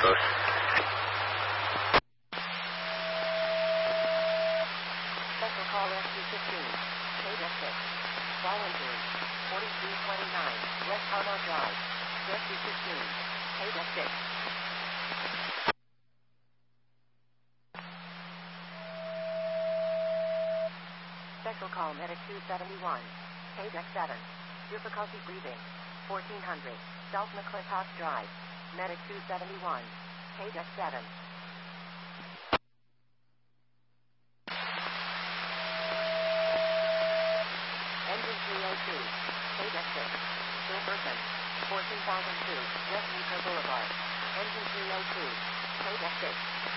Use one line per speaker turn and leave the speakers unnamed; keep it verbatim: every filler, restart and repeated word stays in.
Post.
Special call S two fifteen. K F six. Voluntary. forty-three twenty-nine. West Harmar Drive. S two fifteen. K F six. Special call Medic two seventy-one. K F seven. Difficulty breathing. fourteen hundred. South McClintock Drive. Medic two seventy-one. K F seven. Engine three oh two. K F six. Bill Burton. fourteen thousand two. West Newport Boulevard. Engine three oh two. K F six.